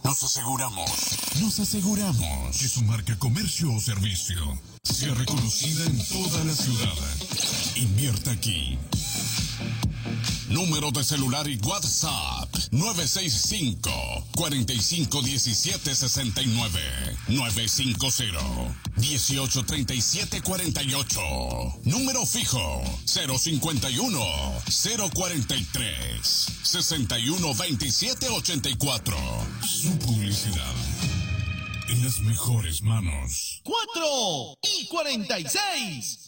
Nos aseguramos que su marca, comercio o servicio sea reconocida en toda la ciudad. Invierta aquí. Número de celular y WhatsApp 965-451769 950-183748. Número fijo 051-043-612784. Su publicidad en las mejores manos. 4:46.